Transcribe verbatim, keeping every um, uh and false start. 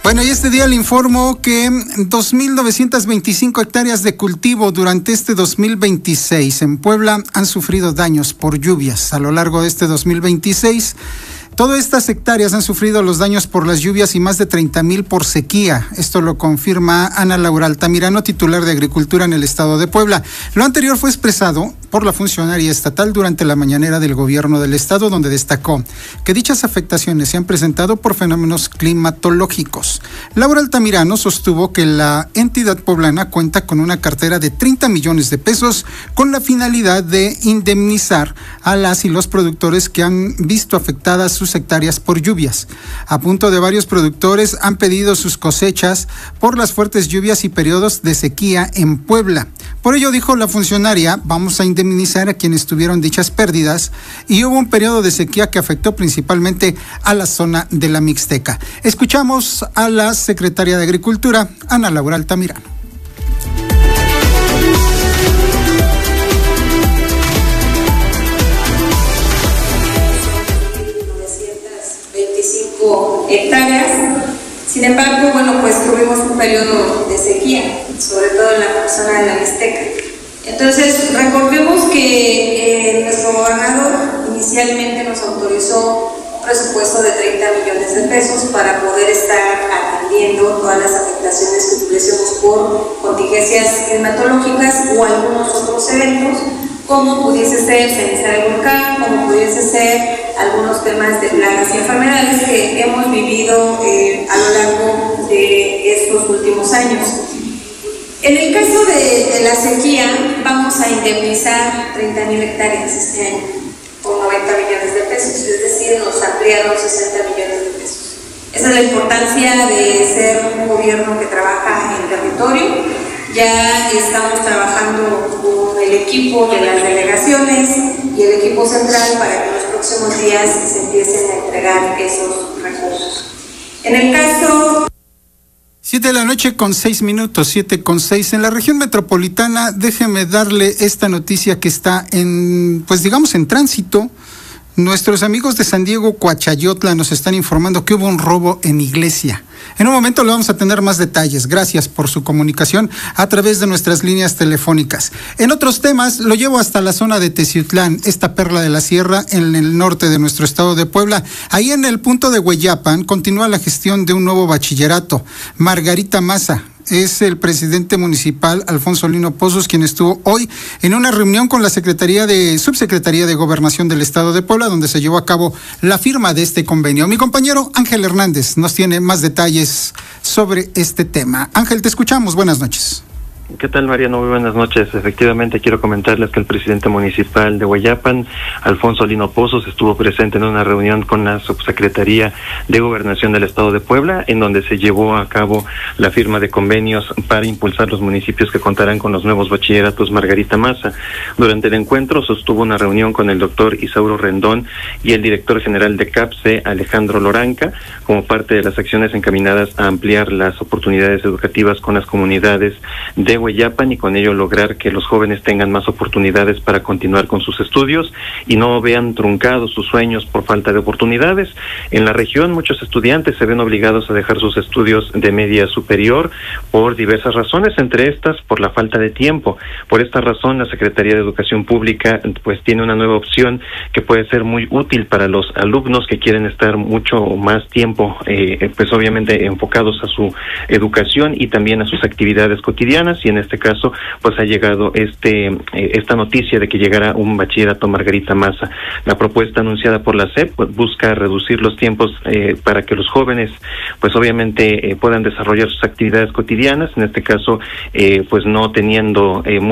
Bueno, y este día le informo que dos mil novecientas veinticinco hectáreas de cultivo durante este dos mil veintiséis en Puebla han sufrido daños por lluvias. A lo largo de este dos mil veintiséis, todas estas hectáreas han sufrido los daños por las lluvias y más de treinta mil por sequía. Esto lo confirma Ana Laura Altamirano, titular de Agricultura en el estado de Puebla. Lo anterior fue expresado por la funcionaria estatal durante la mañanera del gobierno del estado, donde destacó que dichas afectaciones se han presentado por fenómenos climatológicos. Laura Altamirano sostuvo que la entidad poblana cuenta con una cartera de treinta millones de pesos con la finalidad de indemnizar a las y los productores que han visto afectadas sus hectáreas por lluvias. A punto de varios productores han pedido sus cosechas por las fuertes lluvias y periodos de sequía en Puebla. Por ello, dijo la funcionaria, vamos a indemnizar a quienes tuvieron dichas pérdidas, y hubo un periodo de sequía que afectó principalmente a la zona de la Mixteca. Escuchamos a la secretaria de Agricultura, Ana Laura Altamirano. novecientas veinticinco hectáreas. Sin embargo, bueno, pues tuvimos un periodo de sequía, sobre todo en la zona de la Mixteca. Entonces, recordemos que eh, nuestro gobernador inicialmente nos autorizó un presupuesto de treinta millones de pesos para poder estar atendiendo todas las afectaciones que tuviésemos por contingencias climatológicas o algunos otros eventos, como pudiese ser cenizar el volcán, como pudiese ser algunos temas de plagas y enfermedades que hemos vivido eh, a lo largo de estos últimos años. En el caso de, de la sequía, vamos a indemnizar treinta mil hectáreas este año por noventa millones de pesos, es decir, nos ampliaron sesenta millones de pesos. Esa es la importancia de ser un gobierno que trabaja en territorio. Ya estamos trabajando con el equipo de las delegaciones y el equipo central para que en los próximos días se empiecen a entregar esos recursos. En el caso... Siete de la noche con seis minutos, siete con seis. En la región metropolitana, déjeme darle esta noticia que está en, pues digamos, en tránsito. Nuestros amigos de San Diego, Coachayotla, nos están informando que hubo un robo en iglesia. En un momento le vamos a tener más detalles. Gracias por su comunicación a través de nuestras líneas telefónicas. En otros temas, lo llevo hasta la zona de Teciutlán, esta perla de la sierra en el norte de nuestro estado de Puebla. Ahí en el punto de Hueyapan continúa la gestión de un nuevo bachillerato. Margarita Maza es el presidente municipal, Alfonso Lino Pozos, quien estuvo hoy en una reunión con la Secretaría de Subsecretaría de Gobernación del Estado de Puebla, donde se llevó a cabo la firma de este convenio. Mi compañero Ángel Hernández nos tiene más detalles sobre este tema. Ángel, te escuchamos. Buenas noches. ¿Qué tal, Mariano? Muy buenas noches. Efectivamente, quiero comentarles que el presidente municipal de Hueyapan, Alfonso Lino Pozos, estuvo presente en una reunión con la Subsecretaría de Gobernación del Estado de Puebla, en donde se llevó a cabo la firma de convenios para impulsar los municipios que contarán con los nuevos bachilleratos Margarita Maza. Durante el encuentro sostuvo una reunión con el doctor Isauro Rendón y el director general de CAPSE, Alejandro Loranca, como parte de las acciones encaminadas a ampliar las oportunidades educativas con las comunidades de Hueyapan y con ello lograr que los jóvenes tengan más oportunidades para continuar con sus estudios y no vean truncados sus sueños por falta de oportunidades. En la región muchos estudiantes se ven obligados a dejar sus estudios de media superior por diversas razones, entre estas por la falta de tiempo. Por esta razón la Secretaría de Educación Pública pues tiene una nueva opción que puede ser muy útil para los alumnos que quieren estar mucho más tiempo eh, pues obviamente enfocados a su educación y también a sus actividades cotidianas. Y en este caso pues ha llegado este eh, esta noticia de que llegará un bachillerato Margarita Maza. La propuesta anunciada por la S E P pues, busca reducir los tiempos eh, para que los jóvenes pues obviamente eh, puedan desarrollar sus actividades cotidianas, en este caso eh, pues no teniendo eh,